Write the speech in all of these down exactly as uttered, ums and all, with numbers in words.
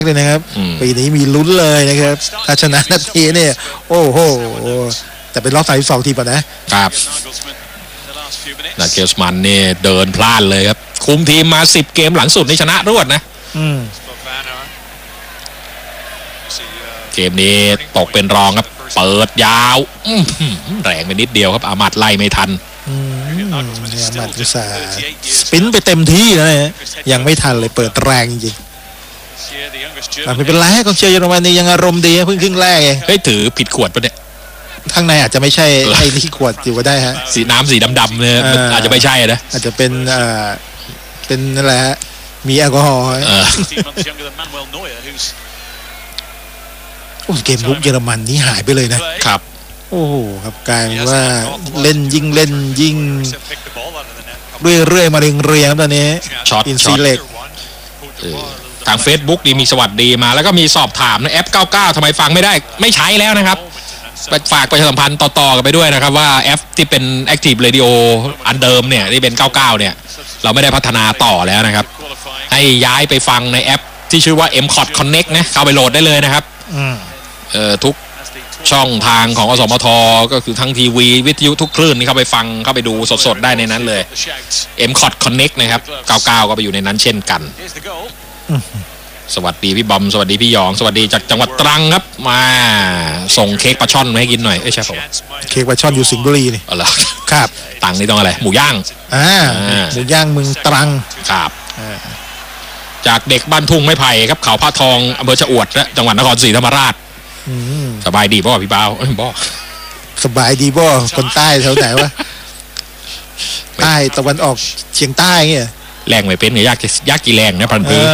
เลยนะครับปีนี้มีลุ้นเลยนะครับถ้าชนะนาทีเนี่ยโอ้โหแต่เป็นรอบสามสิบสองทีป่ะนะครับนาเกลสมันเนี่ยเดินพลาดเลยครับคุมทีมมาสิบเกมหลังสุดในชนะรวดนะเกมนี้ตกเป็นรองครับเปิดยาวแรงไปนิดเดียวครับอามัดไล่ไม่ทันเนี่ยอามัดอุตส่าห์สปินไปเต็มที่นะยังไม่ทันเลยเปิดแรงจริงไม่เป็นไรกองเชียร์เยอรมนียังอารมณ์ดีเพิ่งครึ่งแรกเองเฮ้ยถือผิดขวดปะเนี่ยข้างในอาจจะไม่ใช่ไอ้ที่ขวดอยู่ก็ได้ฮะสีน้ำสีดำๆเนี่ยอาจจะไม่ใช่นะอาจจะเป็นอ่าเป็นอะไรฮะมีแอลกอฮอล์โอ้เกมลุกเยอรมันนี้หายไปเลยนะครับโอ้โหครับกลายเป็นว่าเล่นยิ่งเล่นยิ่งเรื่อยๆมาเรียงๆตอนนี้ช็อตอินซีเล็กทาง Facebook ดีมีสวัสดีมาแล้วก็มีสอบถามนะแอปเก้าสิบเก้าทำไมฟังไม่ได้ไม่ใช้แล้วนะครับฝากประชาสัมพันธ์ต่อๆกันไปด้วยนะครับว่าแอปที่เป็น Active Radio อันเดิมเนี่ยที่เป็นเก้าสิบเก้าเนี่ยเราไม่ได้พัฒนาต่อแล้วนะครับให้ย้ายไปฟังในแอปที่ชื่อว่า เอ็ม คอท Connect นะเข้าไปโหลดได้เลยนะครับเอ่อทุกช่องทางของอสมทก็คือทั้งทีวีวิทยุทุกคลื่นนี่เข้าไปฟังเข้าไปดูสดๆได้ในนั้นเลย เอ็ม คอท Connect นะครับเก้าสิบเก้าก็ไปอยู่ในนั้นเช่นกันสวัสดีพี่บอมสวัสดีพี่หยองสวัสดีจากจังหวัดตรังครับมาส่งเค้กปลาช่อนมาให้กินหน่อยเอ้ยใช่ผมเค้กปลาช่อนอยู่สิงห์บุรีนี่อ๋อเหรอครับตรังนี่ต้องอะไรหมูย่างอ่าหมูย่างเมืองตรังครับจากเด็กบ้านทุ่งไม้ไผ่ครับเขาพระทองอำเภอชะอวดและจังหวัดนครศรีธรรมราชสบายดีป่ะพี่บ่าวเอ้ยบ่สบายดีป่ะคนใต้แถวไหนวะใต้ตะวันออกเฉียงใต้เงี้ยแรงไม่เป็นเนี่ยยากยากกี่แรงนะพันธุ์พื้น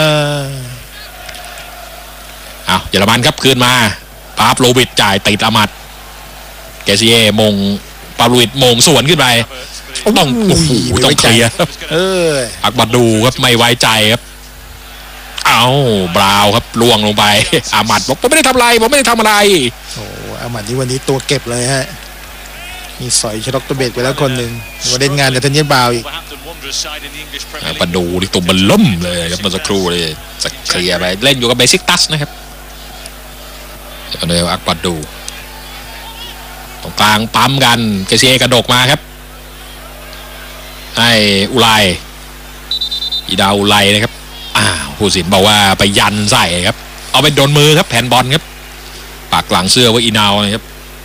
อ้าวเยอรมันครับคืนมาปาบโลวิดจ่ายติดอามัดเกซิเย่มงปาบโลวิดมงสวนขึ้นไปต้องโอ้โหต้องเคลียร์เอออักบัดดูครับไม่ไว้ใจครับเอาบราวครับล่วงลงไปอามัดบอกผมไม่ได้ทำอะไรผมไม่ได้ทำอะไรโอ้อามัดนี่วันนี้ตัวเก็บเลยฮะมีสอยชล็อกตัวเบดไปแล้วคนหนึ่งมาเล่นงานแต่ทันเนียบาวอีกมาดูดิตัวมันล่มเลยครับมาสักครู่เลยจะเคลียร์ไปเล่นอยู่กับเบซิกตัสนะครับเดี๋ยวเดี๋ยวอักบัดดูตรงกลางปั๊มกันเกซีเอกระดกมาครับให้อุไลอีดาอุไลนะครับอ้าวผู้สินบอกว่าไปยันใส่ครับเอาไปโดนมือครับแผ่นบอลครับปากหลังเสื้อว่าอีนาวนะครับ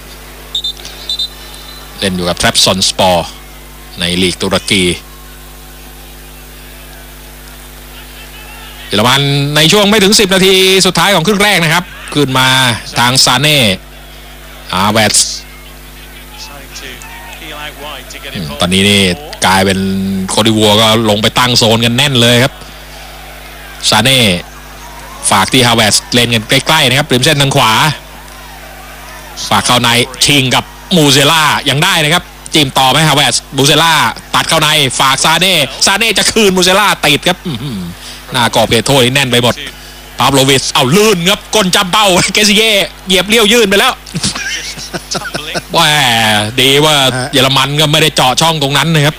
เล่นอยู่กับแทรปซอนสปอร์ในลีกตุรกีเยอรมันในช่วงไม่ถึงสิบนาทีสุดท้ายของครึ่งแรกนะครับขึ้นมาทางซาเน่อาแวตตอนนี้นี่กลายเป็นโคดิวัวก็ลงไปตั้งโซนกันแน่นเลยครับซาเน่ฝากที่ฮาเวตเล่นกันใกล้ๆนะครับริมเส้นทางขวาฝากเข้าในชิงกับมูเซล่ายังได้นะครับจิ้มต่อไหมฮาเวตมูเซล่าตัดเข้าในฝากซาเน่ซาเน่จะคืนมูเซล่าติดครับหน้ากรอบเขตโทษแน่นไปหมดปาบโลวิชเอาลื่นครับก้นจับเบ้าเกซิเย่เหยียบเลี้ยวยื่นไปแล้วว่าดีว่าเยอรมันก็ไม่ได้เจาะช่องตรงนั้นนะครับ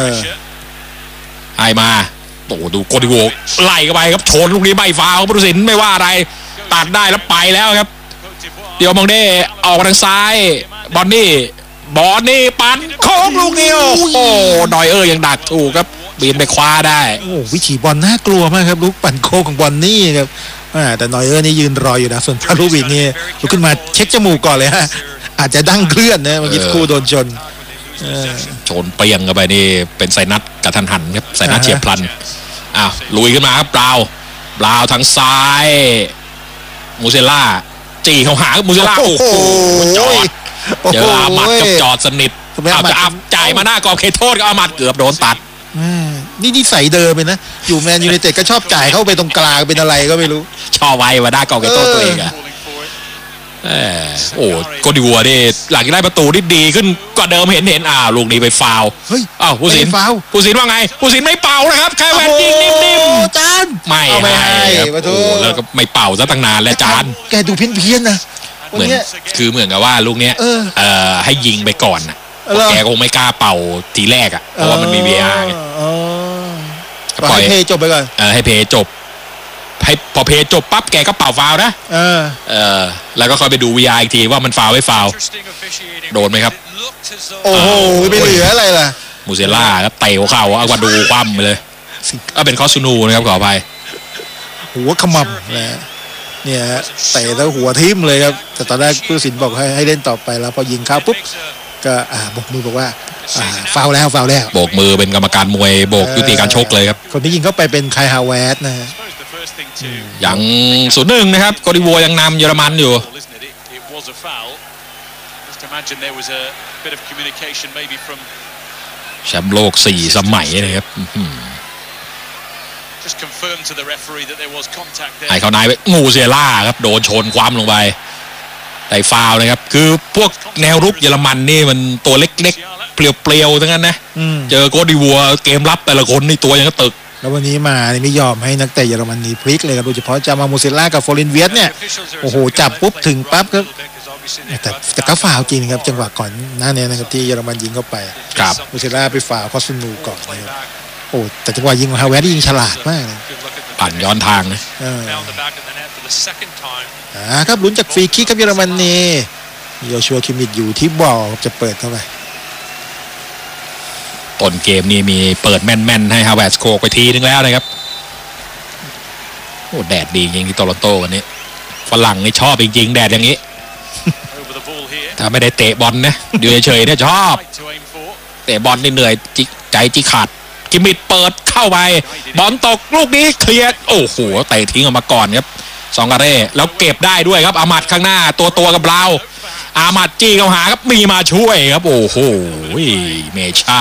ให้มาโอ้ดูโกดิโวไล่เข้าไปครับชนลูกนี้ใบฟาวผู้ตัดสินไม่ว่าอะไรตัดได้แล้วไปแล้วครับเดี๋ยวมองได้ออกทางซ้ายบอนนี่บอนนี่ปั่นโค้งลูกนี้โอ้โหดอยเออยังดักถูกครับบินไปคว้าได้โอ้วิถีบอลน่ากลัวมากครับลูกปั่นโค้งของบอนนี่ครับแต่นอยเออร์นี่ยืนรออยู่นะส่วนพาลูวินนี่ลุกขึ้นมาเช็คจมูกก่อนเลยฮะอาจจะดั้งเคลื่อนนะเมื่อกี้คู่โดนชนชนเปียงเข้าไปนี่เป็นไซนัทกระทันหันครับไซนัทเฉียบพลันอ้าวลุยขึ้นมาครับบราวบราวทางซ้ายมูเซล่าจีเขาหามูเซล่าโอ้โหจอดเจออามัดกับจอดสนิทเอาจะอับจ่ายมาหน้ากรอบเขตโทษก็อามัดเกือบโดนตัดนี่นี่ใส่เดิมเลยนะอยู่แมนยูไนเต็ดก็ชอบจ่ายเข้าไปตรงกลางเป็นอะไรก็ไม่รู้ชอบไว้มาหน้ากรอบเขตโทษตัวเองอะโอ้โกดิวัวนี่หลังจากได้ประตูที่ดีขึ้นกว่าเดิมเห็นเห็นอ่าลูกนี้ไปฟาวเฮ้ยอ้าวผู้สินผู้สินว่าไงผู้สินไม่เป่านะครับแค่แวนยิงนิ่มๆจานไม่ให้ครับโอ้แล้วก็ไม่เป่าซะตั้งนานแล้วจานแกดูเพี้ยนๆนะเหมือนคือเหมือนกับว่าลูกเนี้ยเอ่อให้ยิงไปก่อนนะแกคงไม่กล้าเป่าทีแรกอ่ะเพราะว่ามันมี วี อาร์ ไงปล่อยให้เพย์จบไปก่อนเออให้เพย์จบแให้พอเพย์จบปั๊บแกก็เป่าฟาวล์นะเออเออแล้วก็ค่อยไปดู วี อาร์ อีกทีว่ามันฟาวล์ไม่ฟาวล์โดนไหมครับโอ้โหไม่เหลืออะไรล่ะมูเซล่าก็เตะหัวเข่าอากวาดูคว่ำไปเลยก็เป็นคอสซูนูนะครับขออภัยหัวขมำนะเนี่ยเตะแล้วหัวทิ่มเลยครับแต่ตอนแรกผู้ตัดสินบอกให้ให้เล่นต่อไปแล้วพอยิงเข้าปุ๊บก็อ่าบกมือบอกว่าอ่าฟาวล์แล้วฟาวล์แล้วโบกมือเป็นกรรมการมวยโบกยุติการชกเลยครับคนที่ยิงเข้าไปเป็นไคฮาวเวร์ดนะฮะยังศูนย์หนึ่งนะครับโกดิโวยังนำเยอรมันอยู่แชมป์โลกสี่สมัยนะครับไอ้เขานายไปงูเซล่าครับโดนชนคว่ำลงไปแต่ฟาวล์นะครับคือพวกแนวรุกเยอรมันนี่มันตัวเล็กๆเปลี่ยวๆทั้งนั้นนะเจอโกดิโวเกมรับแต่ละคนนี่ตัวยังก็ตึกแล้ววันนี้มาไม่ยอมให้นักเตะเยอรมนีพลิกเลยครับโดยเฉพาะจามามูเซล่ากับโฟลินเวียสเนี่ยโอ้โหจับปุ๊บถึงปั๊บก็แต่แต่ก็ฟาวจริงครับจังหวะก่อนหน้านี้นะครับที่เยอรมันยิงเข้าไปครับมูเซล่าไปฟาวคอสนูก่อนนะครับโอ้แต่จังหวะยิงของฮาวเวร์ดยิงฉลาดมากเลยปั่นย้อนทางนะอ่าครับลุ้นจากฟรีคิกครับเยอรมนีโยชัวคิมมิชอยู่ที่บอลจะเปิดเข้าไปต้นเกมนี้มีเปิดแม่นๆให้ฮาวเวร์ดโคกไปทีนึงแล้วนะครับโอ้แดดดีจริงที่โตลอนโตวันนี้ฝรั่งนี่ชอบจริงๆแดดอย่างนี้ถ้าไม่ได้เตะบอลนะอยู่เฉยๆเนี่ยชอบเตะบอลนี่เหนื่อยจิใจจิขาดกิมมิดเปิดเข้าไปบอลตกลูกนี้เคลียร์โอ้โหเตะทิ้งออกมาก่อนครับซองการเร่แล้วเก็บได้ด้วยครับอามัดข้างหน้าตัวตัวกับเราอามัดจี้เข้าหาครับมีมาช่วยครับโอ้โหเมชา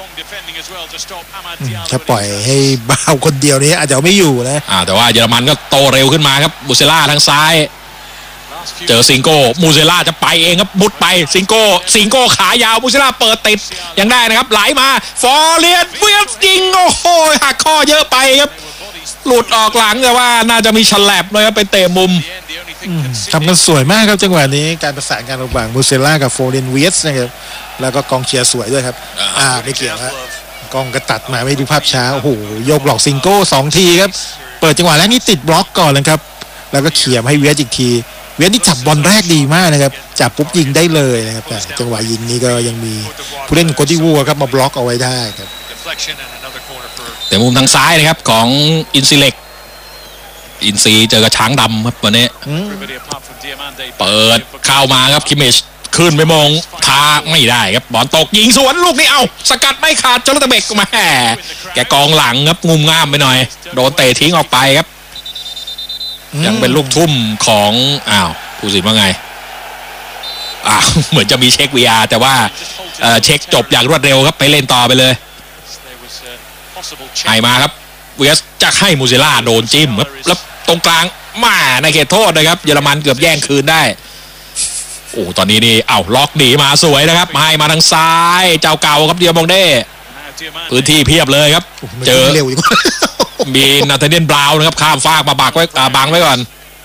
ถ้าปล่อยให้บ้าวคนเดียวนี้อาจจะไม่อยู่นะอ่าแต่ว่าเยอรมันก็โตเร็วขึ้นมาครับมูเซล่าทางซ้ายเจอซิงโก้มูเซล่าจะไปเองครับมุดไปซิงโก้ซิงโก้ขายาวมูเซล่าเปิดติดยังได้นะครับไหลมาฟอร์เรียนเวียสยิงโอ้โหหักข้อเยอะไปครับหลุดออกหลังแต่ว่าน่าจะมีฉลับเลยครับไปเตะมุมทำกันสวยมากครับจังหวะนี้การประสานงานระหว่างมูเซล่ากับโฟเรนเวียสนะครับแล้วก็กองเชียร์สวยด้วยครับอ่าไม่เกี่ยวครับกองกระตัดมาไม่ดูภาพช้าโอ้โหโยกหลอกซิงโก้สองทีครับเปิดจังหวะแรกนี่ติดบล็อกก่อนเลยครับแล้วก็เขี่ยให้เวียสอีกทีเวียสนี่จับบอลแรกดีมากนะครับจับปุ๊บยิงได้เลยนะครับแต่จังหวะยิงนี้ก็ยังมีผู้เล่นโกดิวัวครับมาบล็อกเอาไว้ได้ครับแต่มุมทางซ้ายนะครับของอินซีเล็กอินซีเจอกับช้างดำครับวันนี้เปิดเข้ามาครับคิมเมชขึ้นไปมองทาไม่ได้ครับบอลตกยิงสวนลูกนี้เอาสกัดไม่ขาดจนตะเบกมาแกกองหลังครับงุมง่ามไปหน่อยโดนเตะทิ้งออกไปครับยังเป็นลูกทุ่มของอ้าวผู้สินว่าไงอ้าวเหมือนจะมีเช็ค วี อาร์ แต่ว่าเช็คจบอย่างรวดเร็วครับไปเล่นต่อไปเลยไอมาครับเวสจะให้มูเซล่าโดนจิ้มครับแล้วตรงกลางมาในเขตโทษนะครับเยอรมันเกือบแย่งคืนได้โอ้ตอนนี้นี่เอ้าล็อกหนีมาสวยนะครับให้มาทางซ้ายเจ้าเก่าครับเดียมองเด้พื้นที่เพียบเลยครับเจอมีนาธาเนียลบราวน์นะครับข้ามฟากมาบักไว้บังไว้ก่อน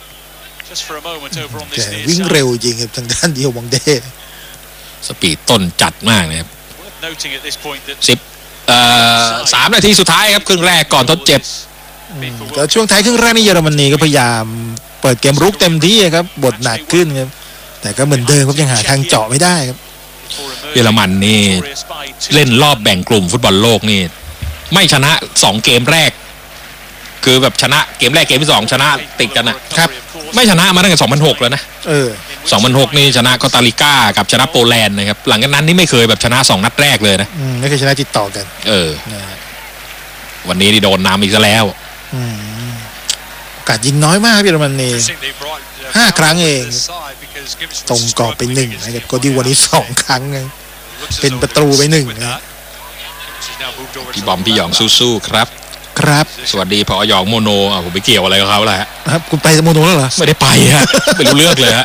แต่วิ่งเร็วจริงครับทางด้านเดียวมองเด้สปีดต้นจัดมากนะครับสิบสามนาทีสุดท้ายครับครึ่งแรกก่อนทดเจ็บแต่ช่วงท้ายครึ่งแรกนี่เยอรมนีก็พยายามเปิดเกมรุกเต็มที่ครับบทหนักขึ้นครับแต่ก็เหมือนเดิมครับยังหาทางเจาะไม่ได้ครับเยอรมันนี่เล่นรอบแบ่งกลุ่มฟุตบอลโลกนี่ไม่ชนะสองเกมแรกคือแบบชนะเกมแรกเกมที่สองชนะติดกันนะครับไม่ชนะมาตั้งแต่สองพันหกแล้วนะเออสองพันหกนี่ชนะคอสตาริกากับชนะโปแลนด์นะครับหลังจากนั้นนี่ไม่เคยแบบชนะสองนัดแรกเลยนะอืมไม่เคยชนะติดต่อกันเออวันนี้นี่โดนนำอีกซะแล้วอืมโอกาสยิงน้อยมากเยอรมนีห้าครั้งเองตรงกรอบไปหนึ่งนะครับก็ดีวันนี้สองครั้งไงเป็นประตูไปหนึ่งนะพี่บอมพี่หยองสู้ๆครับครับสวัสดีพอหยองโมโนอ่ะผมไปเกี่ยวอะไรกับเขาแล้วฮะครับคุณไปโมโนแล้วเหรอไม่ได้ไปฮะไม่รู้เรื่องเลยฮะ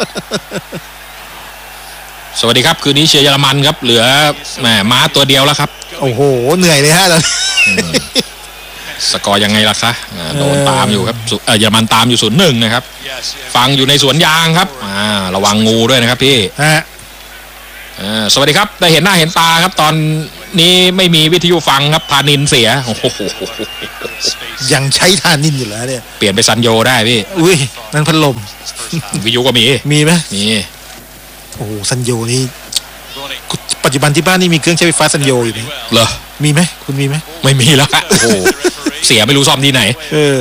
สวัสดีครับคืนนี้เชียร์เยอรมันครับเหลือแหมม้าตัวเดียวแล้วครับโอ้โหเหนื่อยเลยฮะตอนสกอร์ยังไงล่ะคะโดนตามอยู่ครับเยอรมันตามอยู่ศูนย์หนึ่งนะครับฟังอยู่ในสวนยางครับอ่าระวังงูด้วยนะครับพี่ฮะอ่าสวัสดีครับได้เห็นหน้าเห็นตาครับตอนนี้ไม่มีวิทยุฟังครับพานินเสียโอ้โหยังใช้ทานินอยู่แล้วเนี่ยเปลี่ยนไปซันโยได้พี่อุ้ยนั่นพัดลมวิทยุก็มีมีไหมมีโอ้ซันโยนี่ปัจจุบันที่บ้านนี่มีเครื่องใช้ไฟฟ้าซันโยอยู่ไหมเหรอมีไหมคุณมีไหมไม่มีแล้วโอ้โหเสียไม่รู้ซ่อมที่ไหนเออ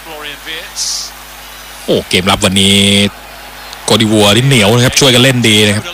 โอ้เกมรับวันนี้โกดิวัวที่เหนียวนะครับช่วยกันเล่นดีนะครับ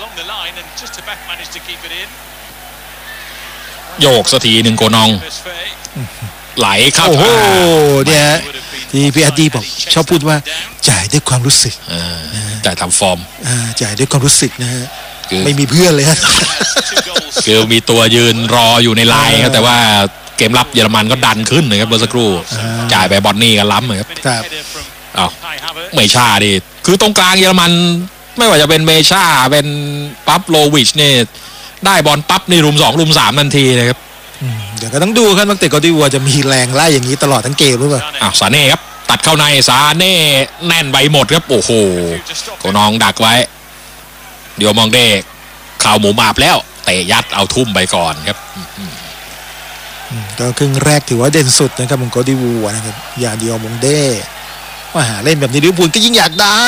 โยกสักทีหนึ่งโกนองไหลเข้าโอ้โหเนี่ยที่พี่อาร์ดีบอกชอบพูดว่าจ่ายด้วยความรู้สึกจ่ายทำฟอร์มจ่ายด้วยความรู้สึกนะฮะไม่มีเพื่อนเลยคือมีตัวยืนรออยู่ในไลน์ครับแต่ว่าเกมรับเยอรมันก็ดันขึ้นนะครับเบอร์สกรูจ่ายไปบอลนี่กันล้ำครับอ้าวเมชาดิคือตรงกลางเยอรมันไม่ว่าจะเป็นเมชาเป็นปั๊บโลวิชเนี่ยได้บอลปั๊บในรุมสองรุมสามทันทีนะครับเดี๋ยวก็ต้องดูครับนักเตะโกดิวัวจะมีแรงไล่อย่างนี้ตลอดทั้งเกมหรือเปล่าอ้าวซาเน่ครับตัดเข้าในซาเน่แน่นใบหมดครับโอ้โหโกนองดักไว้เดี๋ยวมองเด้ข่าวหมูหมาบแล้วเตะยัดเอาทุ่มไปก่อนครับก็ครึ่งแรกถือว่าเด่นสุดนะครับของโกดิวัวนะครับอย่าเดียวมองเด้มาหาเล่นแบบนี้ลิเวอร์พูลก็ยิ่งอยากได้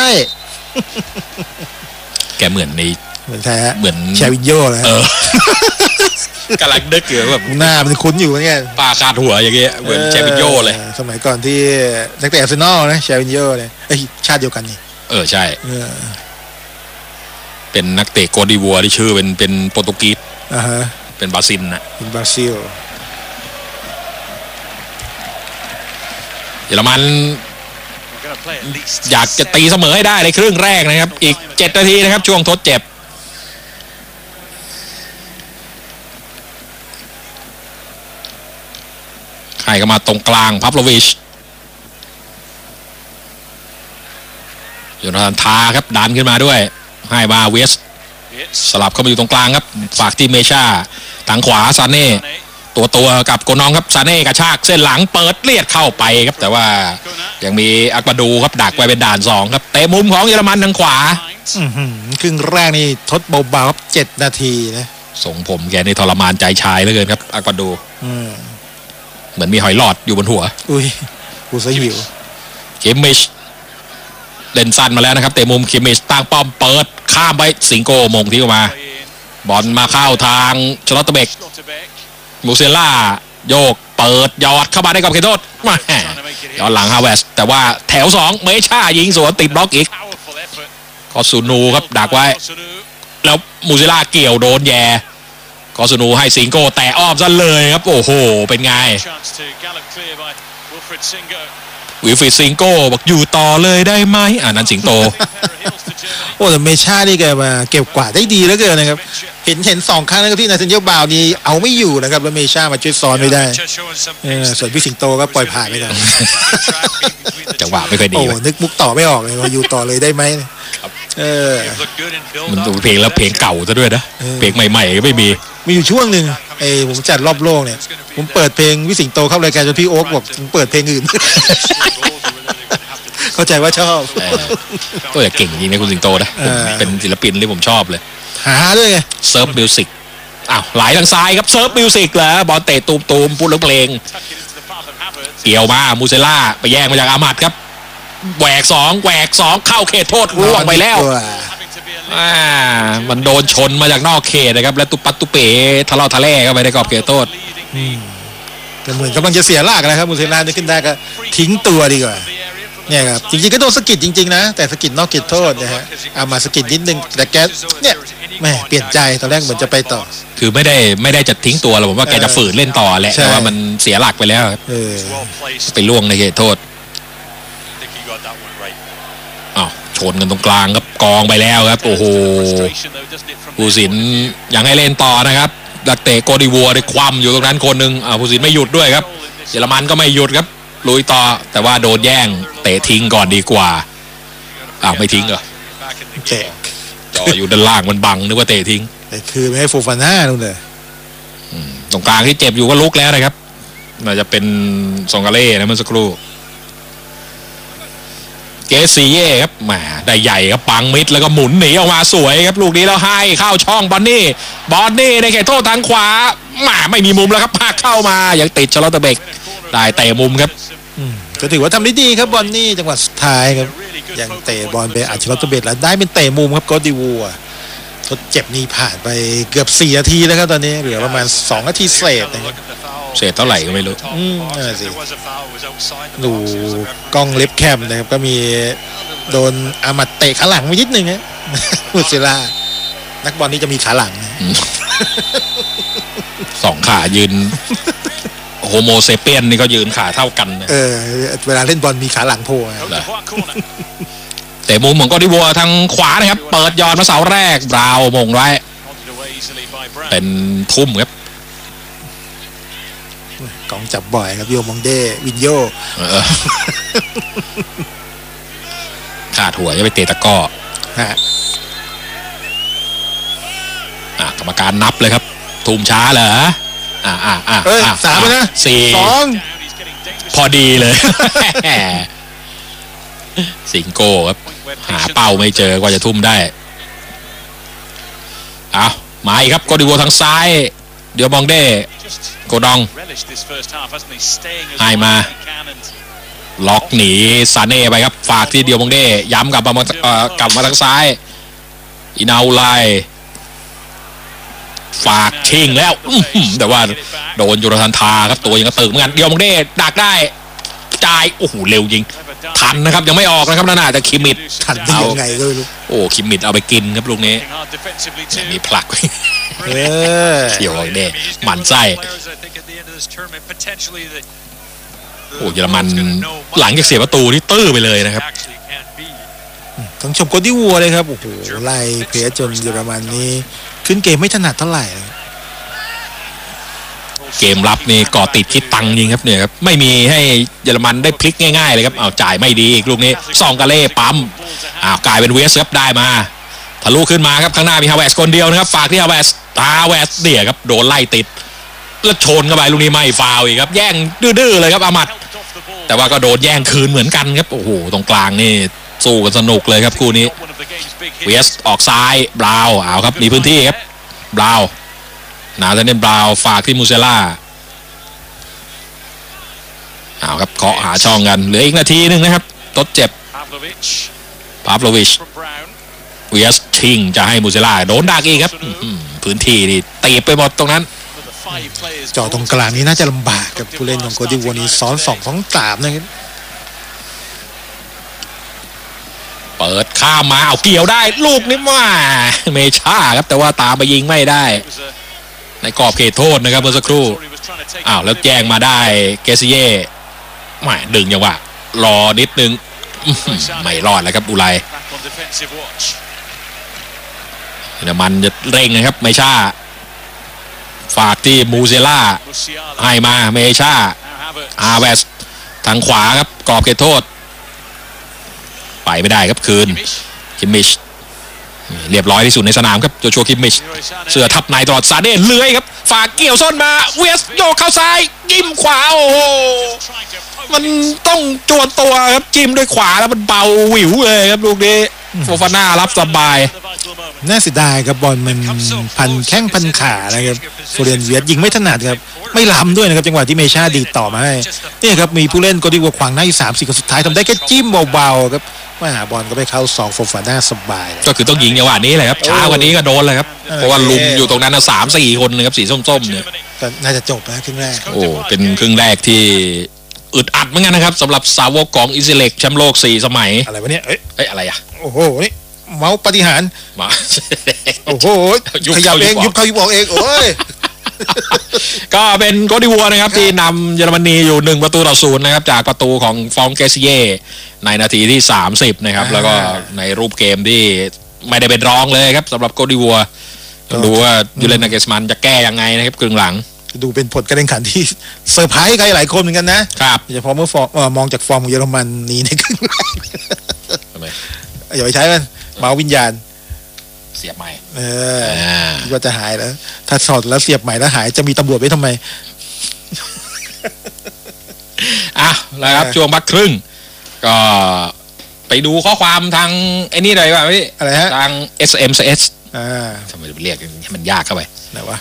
แกเหมือนในเหมือนแท้เหมือนแชวินโยเลยกำลังนึกอยู่แบบหน้ามันคุ้นอยู่เนี่ยปาคาดหัวอย่างเงี้ยเหมือนแชวินโยเลยสมัยก่อนที่นักเตะอาร์เซนอลนะแชวินโยเลยไอชาติเดียวกันนี่เออใช่เป็นนักเตะโกดิวัวที่ชื่อเป็นเป็นโปรตุกีสอ่าฮะเป็นบราซิลนะเป็นบราซิลเยอรมันอยากจะตีเสมอให้ได้ในครึ่งแรกนะครับอีกเจ็ดนาทีนะครับช่วงทดเจ็บใครก็มาตรงกลางพับโลวิชโยนาธานทาครับดันขึ้นมาด้วยให้มาเวสสลับเข้ามาอยู่ตรงกลางครับฝากที่เมชาทางขวาซาเน่ตัวตัวกับโกนองครับซาเน่กระชากเส้นหลังเปิดเลียดเข้าไปครับแต่ว่ายังมีอักบาดูครับดักไว้เป็นด่านสองครับเตะมุมของเยอรมันทางขวาครึ่งแรกนี่ทดเบาๆครับเจ็ดนาทีนะส่งผมแกนี่ทรมานใจชายเหลือเกินครับอักบาดูเหมือนมีหอยหลอดอยู่บนหัวอุ้ยกูซะหิวเคมิชเล่นสั้นมาแล้วนะครับเตะมุมเคมิชตั้งป้อมเปิดข้ามไปสิงโกมงที่ออกมาบอลมาเข้าทางชลอตเบกมูเซล่าโยกเปิดยอดเข้ามาได้กับเคโทษมาย้อนหลังฮาวเวสแต่ว่าแถวสองเมชายิงสวนติดบล็อกอีกคอสูนูครับดักไว้แล้วมูเซล่าเกี่ยวโดนแย่คอสูนูให้สิงโกแต่อ้อมซะเลยครับโอ้โหเป็นไงวิลฟริดซิงโก้บอกอยู่ต่อเลยได้ไหมอ่านั้นสิงโตโอ้แต่เมชานี่แกมาเก็บกวาดได้ดีแล้วเกินนะครับเห็นเห็นสองครั้งนะครับที่นาเซนเยลบาวนี่เอาไม่อยู่นะครับแล้วเมชามาช่วยซ้อนไม่ได้ส่วนพี่สิงโตก็ปล่อยผ่านไปได้จังหวะไม่ค่อยดีโอ้นึกมุกต่อไม่ออกเลยว่าอยู่ต่อเลยได้ไหมเออมันดูเพลงแล้วเพลงเก่าซะด้วยนะเพลงใหม่ๆก็ไม่มีมีอยู่ช่วงหนึ่งไอ้ผมจัดรอบโลกเนี่ยผมเปิดเพลงวิสิงโตเข้ารายการจนพี่โอ๊คบอกผมเปิดเพลงอื่นเข้าใจว่าชอบตัวแต่เก่งจริงนะคุณสิงโตนะเป็นศิลปินที่ผมชอบเลยหาด้วยไงเซิร์ฟมิวสิกอ้าวไหลทางซ้ายครับเซิร์ฟมิวสิกแล้วบอลเตะตูมตูมพูดเรื่องเพลงเกี่ยวมามูเซล่าไปแย่งมาจากอามัดครับแหวกสองแหวกสองเข้าเขตโทษร่วงไปแล้วอ่ามันโดนชนมาจากนอกเขตนะครับและตุปัตตุเป๋ทะเลาะทะเลเข้าไปในกรอบเขตโทษแต่เหมือนกำลังจะเสียหลักนะครับมูเซล่าจะขึ้นได้ก็ทิ้งตัวดีกว่าเนี่ยครับจริงๆก็โดนสกิดจริงๆนะแต่สกิดนอกเขตโทษนะฮะเอามาสกิดนิดนึงแต่แกเนี่ยแม่เปลี่ยนใจตอนแรกเหมือนจะไปต่อคือไม่ได้ไม่ได้จะทิ้งตัวหรอกผมว่าแกจะฝืนเล่นต่อแหละแต่ว่ามันเสียหลักไปแล้วไปล่วงในเขตโทษอ้าวชนกันตรงกลางครับกองไปแล้วครับโอ้โหผู้สินยังให้เล่นต่อนะครับดักเตะโกดิวัวได้คว่ำอยู่ตรงนั้นคนหนึ่งอ่าผู้สินไม่หยุดด้วยครับเยอรมันก็ไม่หยุดครับลุยต่อแต่ว่าโดนแย่งเตะทิ้งก่อนดีกว่าอ้าวไม่ทิ้งเหรอแจกจออยู่ด้านล่างมันบังนึกว่าเตะทิ้งแต่คือไม่ให้โฟฟาน่านู่นเลยตรงกลางที่เจ็บอยู่ก็ลุกแล้วนะครับน่าจะเป็นซองกาเล่นะเมื่อสักครู่เกซีเย่ครับแหมได้ใหญ่ครับปังมิดแล้วก็หมุนหนีออกมาสวยครับลูกนี้แล้วให้เข้าช่องบอนนี่บอนนี่ในเขตโทษทางขวาแหมไม่มีมุมแล้วครับพาเข้ามายังติดชาร์ลอตเตอร์เบกได้เตะมุมครับก็ถือว่าทำได้ดีครับบอนนี่จังหวะสุดท้ายครับยังเตะบอลไปอัดชาร์ลอตเตอร์เบกแล้วได้เป็นเตะมุมครับโกดิวัวทดเจ็บนี่ผ่านไปเกือบสี่นาทีแล้วครับตอนนี้เหลือประมาณสองนาทีเศษนะครับเศษเท่าไหร่ก็ไม่รู้อืมนั่นสิดูกล้องเล็บแคมนะครับก็มีโดนอามัดเตะขาหลังไปนิดนึงนะมุสลานักบอลนี่จะมีขาหลังสองขายืนโฮโมเซเปียนนี่ก็ยืนขาเท่ากันเออเวลาเล่นบอลมีขาหลังโผล่เตะมุมของกอดิวัวทางขวานะครับเปิดยอดมาเสาแรกบราวมงไว้เป็นทุ่มครับกองจับบ่อยครับโยมองเดวินโยขาดหัวจะไปเตะตะก้อฮะอ่ะกรรมการนับเลยครับทุ่มช้าเหรออ่าอ่าอ่าสามนะสี่สองพอดีเลยสิงโก้ครับหาเป้าไม่เจอกว่าจะทุ่มได้เอามาอีกครับโกดิวัวทางซ้ายเดี๋ยวมองเด้โกดองให้มาล็อกหนีซาเน่ไปครับฝากที่เดียวมองเด้ย้ำกลับมากลับมาทางซ้ายอินาอุไลฝากชิงแล้วแต่ว่าโดนโยธานทาครับตัวยังกระตึกเหมือนกันเดียวมองเด้ดักได้จ่ายโอ้โหเร็วจริงทันนะครับยังไม่ออกนะครับน่าจะคิมมิดทันได้ยังไงก็ไม่รู้โอ้คิมมิดเอาไปกินครับลูกนี้มีผลักเขี่ยวเด้หมันไส้โอ้เยอรมันหลังจากเสียประตูที่ตื้อไปเลยนะครับต้องชมโกดิวัวเลยครับโอ้โหไล่เพลจนเยอรมันนี้ขึ้นเกมไม่ถนัดเท่าไหร่เกมรับนี่ก่อติดคิดตังยิงครับเนี่ยครับไม่มีให้เยอรมันได้พลิกง่ายๆเลยครับเอาจ่ายไม่ดีอีกลูกนี้ซองกาเล่ปั๊มอ้าวกลายเป็นเวสครับได้มาทะลุขึ้นมาครับข้างหน้ามีฮาวเวสคนเดียวนะครับฝากที่ฮาวเวสฮาวเวสเดี่ยครับโดนไล่ติดแล้วชนเข้าไปลูกนี้ไม่ฟาวอีกครับแย่งดื้อๆเลยครับอามัดแต่ว่าก็โดนแย่งคืนเหมือนกันครับโอ้โหตรงกลางนี่สู้กันสนุกเลยครับคู่นี้เวสออกซ้ายบราวน์เอาครับมีพื้นที่ครับบราวน์นาธาเนลบราวน์ฝากที่มูเซล่าเอาครับเคาะหาช่องกันเหลืออีกนาทีนึงนะครับทดเจ็บพาฟโลวิชเวสชิงจะให้มูเซล่าโดนดักอีกครับพื้นที่นี่ตีไปหมดตรงนั้นจ่อตรงกลางนี้น่าจะลำบากกับผู้เล่นของโกดิวัวนี้ซ้อนสองซ้อนสามนะครับเปิดข้ามมาเอาเกี่ยวได้ลูกนี้ว่าเมชาครับแต่ว่าตามไปยิงไม่ได้ในกรอบเขตโทษนะครับเมื่อสักครู่อ้าวแล้วแจ้งมาได้เกซิเย่ไม่ดึงอย่างว่ารอนิดนึงไม่รอดแล้วครับอุไรเดี๋ยวมันจะเร่งนะครับเมชาฝากที่มูเซล่าให้มาเมชาอาเวสทางขวาครับกรอบเขตโทษไปไม่ได้ครับคืนคิมมิชเรียบร้อยที่สุดในสนามครับโจชัวคิมมิชเสื้อทับในตลอดซาเน่เลื้อยครับฝากเกี่ยวส้นมาเวสโยกเข้าซ้ายจิ้มขวาโอ้โหมันต้องจวนตัวครับจิ้มด้วยขวาแล้วมันเบาหวิวเลยครับลูกนี้โฟฟาน่ารับสบายน่าเสียดายครับบอลมันพันแข้งพันขานะครับโฟเรนเวียสยิงไม่ถนัดครับไม่ล้ำด้วยนะครับจังหวะที่เมชาดีต่อมาให้นี่ครับมีผู้เล่นโกดิวัวขวางหน้าอยู่สามสี่คนสุดท้ายทำได้แค่จิ้มเบาๆครับว่าบอลก็ไปเข้าสองโฟฟาน่าสบายก็คือต้องยิงจังหวะนี้แหละครับช้ากว่านี้ก็โดนเลยครับเพราะว่าลุมอยู่ตรงนั้นนะสามสี่คนเลยครับสีส้มๆเนี่ยก็น่าจะจบแล้วครึ่งแรกโอ้เป็นครึ่งแรกที่อึดอัดเหมือนกันนะครับสำหรับสาวกของอิซิเล็กแชมป์โลกสี่สมัยอะไรวะเนี่ยเอ้ยเอ้ยอะไรอ่ะโอ้โหนี่เมาส์ปฏิหารมาโอ้โหขยับเองยุบเข้ายุบออกเองโอ้ยก็เป็นโกดิวัวนะครับที่นำเยอรมนีอยู่หนึ่งประตูต่อศูนย์นะครับจากประตูของฟองเกซิเย่ในนาทีที่สามสิบนะครับแล้วก็ในรูปเกมที่ไม่ได้เป็นรองเลยครับสำหรับโกดิวัวต้องดูว่ายูเลนนาเกสมันจะแก้ยังไงนะครับครึ่งหลังดูเป็นผลการแข่งขันที่เซอร์ไพรส์ใครหลายคนเหมือนกันนะครับเฉพาะเมื่อฟอร์มมองจากฟอร์มของเยอรมันนี้ในครึ่งแรกทำไมอย่าไปใช้มันเมาวิญญาณเสียบใหม่เออว่าจะหายแล้วถ้าถอดแล้วเสียบใหม่แล้วหายจะมีตำรวจไว้ทำไมอ่ะแล้วครับช่วงพักครึ่งก็ไปดูข้อความทางไอ้นี่หน่อยว่าพี่อะไรฮะทาง เอส เอ็ม เอสอ่าทำไมเรียกให้มันยากเข้าไปไหนวะ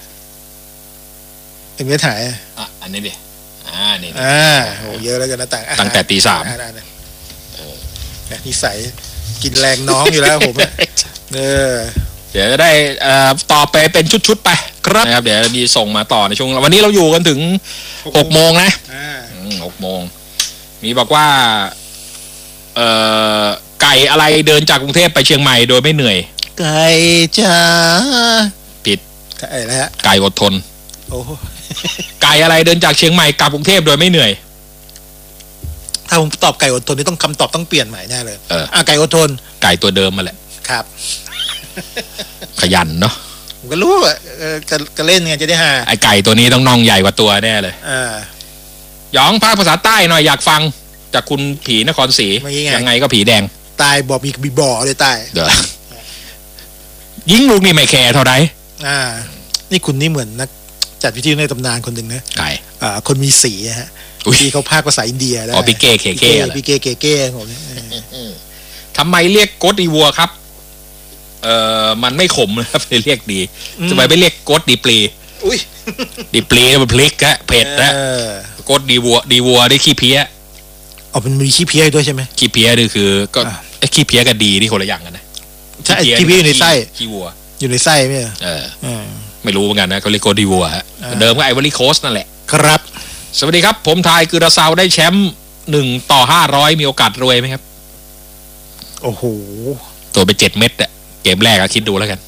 เอ็มเอสถ่ายอ่ะอันนี้ดิอ่านี่อ่าโหเยอะแล้วกันนะต่างตั้งแต่ตีสามนิสัยกินแรงน้องอยู่แล้วผมเออเดี๋ยวจะได้ต่อไปเป็นชุดๆไปครับนะครับเดี๋ยวมีส่งมาต่อในช่วงวันนี้เราอยู่กันถึงหกโมงนะหกโมงมีบอกว่าเอ่อไก่อะไรเดินจากกรุงเทพไปเชียงใหม่โดยไม่เหนื่อยไก่จ้าผิดไก่อะไรฮะไก่อดทนโอ้ไก่อะไรเดินจากเชียงใหม่กลับกรุงเทพโดยไม่เหนื่อยถ้าผมตอบไก่อดทนนี่ต้องคำตอบต้องเปลี่ยนใหม่แน่เลยเอออ่ะไก่อดทนไก่ตัวเดิมมาแหละครับขยันเนาะผมก็รู้อ่ะจะเล่นไงจะได้หาไอไก่ตัวนี้ต้องน่องใหญ่กว่าตัวแน่เลยอ่าหยองภาคภาษาใต้หน่อยอยากฟังจากคุณผีนครศรียังไงก็ผีแดงตายบอกมีบีบ่อเลยตายเดี๋ยวยิงลูกนี่ไม่แคร์เท่าไรอ่านี่คุณนี่เหมือนนักจัดวิทยุในตำนานคนหนึ่งนะไก่อ่าคนมีสีฮะที่เขาพากภาษาอินเดียได้อ๋อพี่เก้เคเก้พี่เก้เคเก้ผมเนี่ยทำไมเรียกโกดดีวัวครับเอ่อมันไม่ขมนะครับเลยเรียกดีทำไมไม่เรียกโกดดีปลีอุ้ยดีปลีมันพลิกฮะเผ็ดนะโกดดีวัวดีวัวได้ขี้เพี้ยอ๋อมันมีขี้เพี้ยด้วยใช่ไหมขี้เพี้ยนี่คือก็ไอ้ขี้เพี้ยกับดีนี่คนละอย่างกันนะใช่ขี้เพี้ยอยู่ในไส้ขี้วัวอยู่ในไส้ไม่เออไม่รู้เหมือนกันนะเขาเรียกโกดดีวัวฮะเดิมก็ไอวอรี่โคสต์นั่นแหละครับสวัสดีครับผมทายคือราซาวได้แชมป์หนึ่งต่อห้าร้อยมีโอกาสรวยไหมครับโอ้โหตัวไปเจ็ดเม็ดอะเกมแรกอะคิดดูแล้วกัน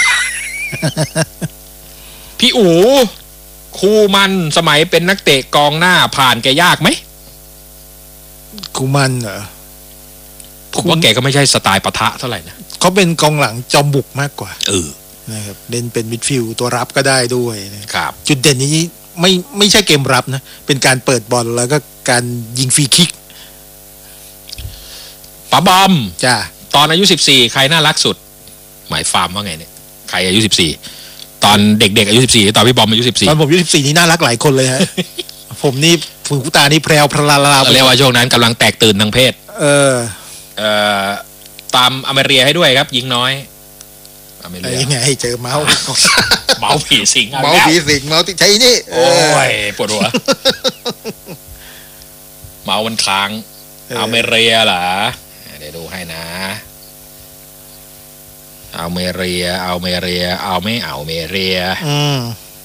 พี่อู๋คูมันสมัยเป็นนักเตะกองหน้าผ่านแกยากไหมคูมันเหรอผมว่าแกก็ไม่ใช่สไตล์ปะทะเท่าไหร่นะเขาเป็นกองหลังจอมบุกมากกว่าเออนะครับเล่นเป็นมิดฟิลด์ตัวรับก็ได้ด้วยครับจุดเด่นนี้ไม่ไม่ใช่เกมรับนะเป็นการเปิดบอลแล้วก็การยิงฟรีคิกป๋าบอมจ้าตอนอายุสิบสี่ใครน่ารักสุดหมายฟาร์มว่าไงเนี่ยใครอายุสิบสี่ตอนเด็กๆอายุสิบสี่ตอนพี่บอมอายุสิบสี่ตอนผมอายุสิบสี่นี่น่ารักหลายคนเลยฮะ ผมนี่ฝึกผู้ตานี่แพรวพลาลาเรียกว่าช่วงนั้นกำลังแตกตื่นทางเพศเออเอ่อตามอเมริกาให้ด้วยครับยิงน้อยอเมริกายังไงเจอเมาส์เมาส์ผีสิงเมาส์ผีสิงเมาส์ที่ใช้นี่โอ้ยปวดหัวเมาส์มันค้างอเมริกาเหรอเดี๋ยวดูให้นะเอาเมเรียเอาเมเรียเอาไม่เอาเมเรียอืม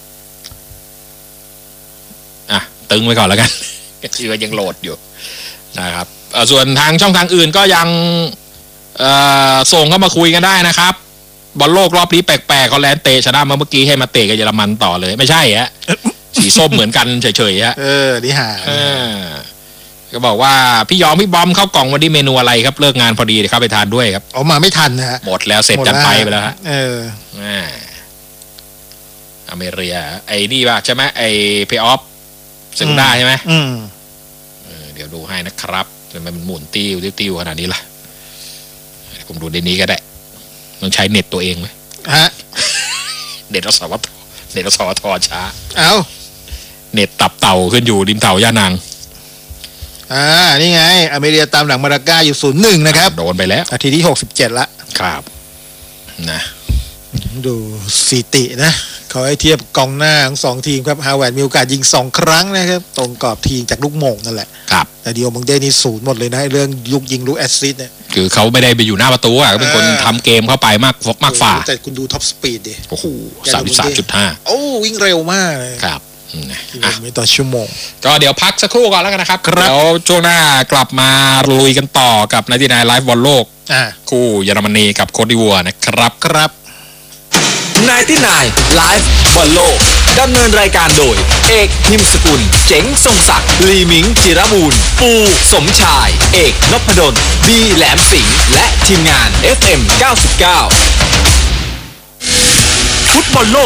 อ่ะตึงไว้ก่อนแล้วกันชื่อว่ายังโหลดอยู่นะครับส่วนทางช่องทางอื่นก็ยังส่งเข้ามาคุยกันได้นะครับบอลโลกรอบนี้แปลกๆฮอลแลนด์เตะชนะมาเมื่อกี้ให้มาเตะกับเยอรมันต่อเลยไม่ใช่ฮะสีส้มเหมือนกันเฉยๆฮะเออนี่หาก็บอกว่าพี่ยอมพี่บอมเข้ากล่องวันนี้เมนูอะไรครับเลิกงานพอดีเดี๋ยวเข้าไปทานด้วยครับออกมาไม่ทันนะฮะหมดแล้วเสร็จจันไปไปแล้วฮะเอออเมริกาไอ้นี่ป่ะใช่ไหมไอ้เพย์ออฟเซนด้าใช่ไหมอืมเดี๋ยวดูให้นะครับทำไมมันหมุนติ้วติ้วขนาดนี้ล่ะผมดูในนี้ก็ได้ต้องใช้เน็ตตัวเองไหมฮะเน็ตรสวทเน็ตรสวทช้าเอาเน็ตตับเต่าขึ้นอยู่ริมเต่าย่านางอ่านี่ไงอเมริกาตามหลังมาราก้าอยู่ศูนย์หนึ่งนะครับโดนไปแล้วนาทีที่หกสิบเจ็ดละครับนะดูสถิตินะเขาให้เทียบกองหน้าของสองทีมครับฮาวเวิร์ดมีโอกาสยิงสองครั้งนะครับตรงกรอบทีจากลูกโม่งนั่นแหละครับแต่เดียวมังเด้นี่ศูนย์หมดเลยนะเรื่องลูกยิงลูกแอสซิสต์เนี่ยคือเขาไม่ได้ไปอยู่หน้าประตูอ่ะเขาเป็นคนทำเกมเข้าไปมากมากฝ่าแต่คุณดูท็อปสปีดดิโอ้โหสามสิบสามจุดห้าโอ้วิ่งเร็วมากครับไม่ต่อชั่วโมงก็เดี๋ยวพักสักครู่ก่อนแล้วกันนะครับเดี๋ยวช่วงหน้ากลับมาลุยกันต่อกับไนน์ตี้ไนน์ไลฟ์บอลโลกคู่เยอรมนีกับโคตดิวัวนะครับครับไนน์ตี้ไนน์ไลฟ์บอลโลกดำเนินรายการโดยเอกหิมสกุลเจ๋งทรงศักดิ์ลีมิงจิรบูรณ์ปูสมชายเอกนพดลบีแหลมสิงห์และทีมงาน เอฟ เอ็ม เก้าสิบเก้าฟุตบอลโล